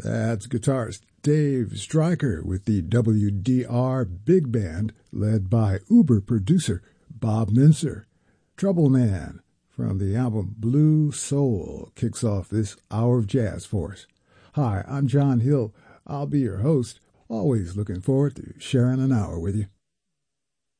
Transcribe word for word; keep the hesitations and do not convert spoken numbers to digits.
That's guitarist Dave Stryker with the W D R Big Band led by Uber producer Bob Mincer. Trouble Man from the album Blue Soul kicks off this hour of jazz for us. Hi, I'm John Hill. I'll be your host. Always looking forward to sharing an hour with you.